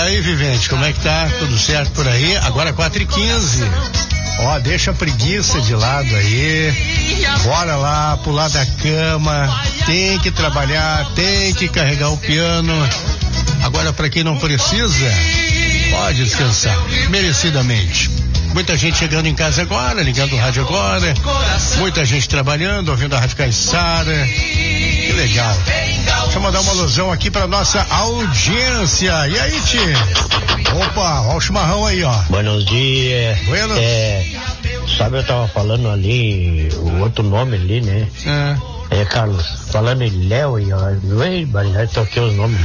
aí, Vivente, como é que tá? Tudo certo por aí? Agora 4h15. Ó, deixa a preguiça de lado aí. Bora lá, pular da cama. Tem que trabalhar, tem que carregar o piano. Agora, pra quem não precisa, pode descansar, merecidamente. Muita gente chegando em casa agora, ligando o rádio agora. Muita gente trabalhando, ouvindo a Rádio Caiçara. Que legal. Deixa eu mandar uma alusão aqui pra nossa audiência. E aí, tio? Opa, ó o chimarrão aí, ó. Buenos dias. Bueno. Sabe, eu tava falando ali, o outro nome ali, né? Carlos, falando em Léo e ó, já toquei os nomes.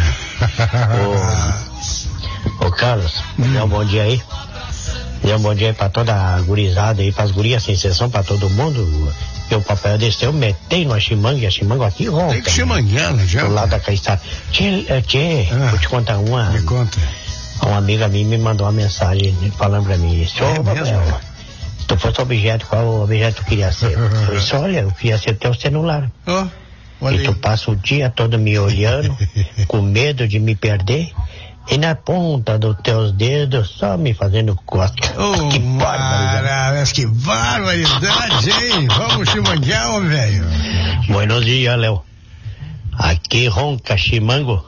Ô Carlos, dê um bom dia aí. Dê um bom dia aí pra toda a gurizada aí, pras gurias sem exceção, pra todo mundo. Que o papai desse eu metei no chimangue, a chimangue aqui ronca. Tem que chimanguear, né? Já. Do lado da Caiçara. Vou te contar uma. Me conta. Uma amiga minha me mandou uma mensagem falando pra mim, se tu fosse objeto, qual objeto tu queria ser? Eu disse, olha, eu queria ser teu celular. E tu passa o dia todo me olhando, com medo de me perder, e na ponta dos teus dedos só me fazendo cosca. Que barbaridade. Que barbaridade, hein? Vamos chimanguear, ô velho. Buenos dias, Léo. Aqui ronca chimango.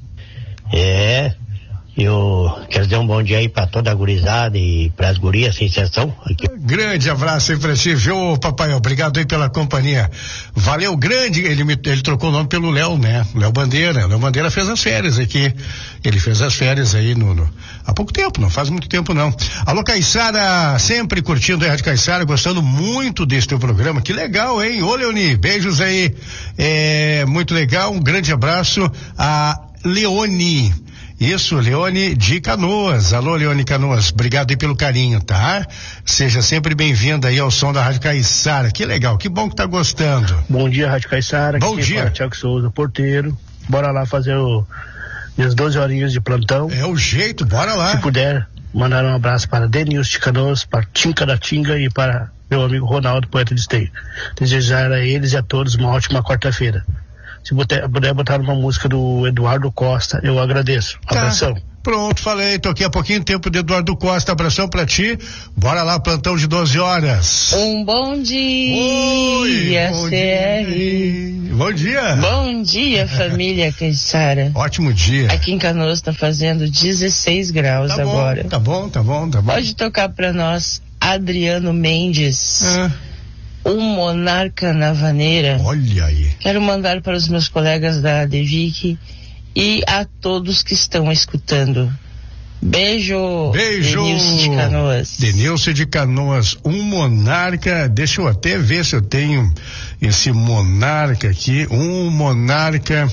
Eu quero dizer um bom dia aí pra toda a gurizada e pras gurias sem exceção. Aqui. Grande abraço aí pra ti, viu, papai? Obrigado aí pela companhia. Valeu, grande. Ele trocou o nome pelo Léo, né? Léo Bandeira. Léo Bandeira fez as férias aqui. Ele fez as férias aí há pouco tempo, não faz muito tempo não. Alô, Caiçara, sempre curtindo a Rádio Caiçara, gostando muito desse teu programa. Que legal, hein? Ô, Leoni, beijos aí. Muito legal. Um grande abraço a Leone. Isso, Leone de Canoas. Alô, Leone Canoas, obrigado aí pelo carinho, tá? Seja sempre bem-vinda aí ao som da Rádio Caiçara. Que legal, que bom que tá gostando. Bom dia, Rádio Caiçara. Bom dia. Tiago Souza, porteiro. Bora lá fazer minhas 12 horinhas de plantão. É o jeito, bora lá. Se puder, mandar um abraço para Denilson de Canoas, para Tinca da Tinga e para meu amigo Ronaldo, poeta de Esteio. Desejar a eles e a todos uma ótima quarta-feira. Se puder botar uma música do Eduardo Costa, eu agradeço. Abração. Pronto, falei, toquei há pouquinho tempo do Eduardo Costa, abração pra ti. Bora lá, plantão de 12 horas. Um bom dia, bom CR. Dia. Bom dia. Bom dia, família Caiçara. Ótimo dia. Aqui em Canoas tá fazendo 16 graus agora. Tá bom. Pode tocar pra nós, Adriano Mendes. Um Monarca na Vaneira. Olha aí. Quero mandar para os meus colegas da DEVIC e a todos que estão escutando. Beijo. Denilson de Canoas. Denilson de Canoas, um Monarca. Deixa eu até ver se eu tenho esse Monarca aqui. Um Monarca.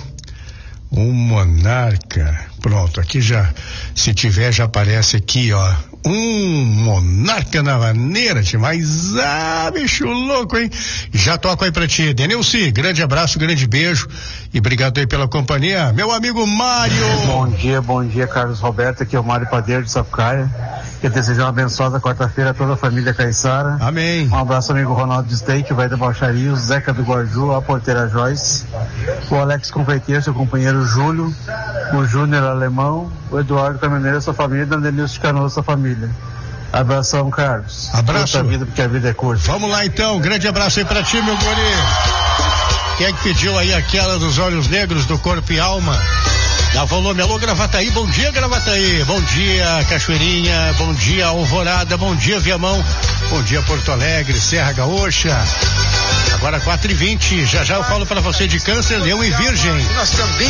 Pronto, aqui já, se tiver, já aparece aqui, ó. Um Monarca na Vaneira, mas bicho louco, hein? Já toco aí pra ti, Denilson, grande abraço, grande beijo e obrigado aí pela companhia, meu amigo Mário. Bom dia, Carlos Roberto, aqui é o Mário Padeiro de Sapucaia. Quero desejar uma abençoada quarta-feira a toda a família Caiçara. Amém. Um abraço, amigo Ronaldo de Steak, vai da Baixaria, o Zeca do Guarju, a porteira Joyce, o Alex Confeiteiro, seu companheiro Júlio, o Júnior Alemão, o Eduardo Caminhoneiro, sua família, e o Danilson de Canoas, sua família. Abração, Carlos. Abraço. Curta a vida, porque a vida é curta. Vamos lá então, grande abraço aí pra ti, meu guri. Quem é que pediu aí aquela dos olhos negros do corpo e alma? Dá volume. Alô, Gravataí, bom dia, Gravataí. Bom dia, Cachoeirinha. Bom dia, Alvorada. Bom dia, Viamão. Bom dia, Porto Alegre, Serra Gaúcha. Agora 4h20. Já eu falo pra você de Câncer, Leão e Virgem. Nós também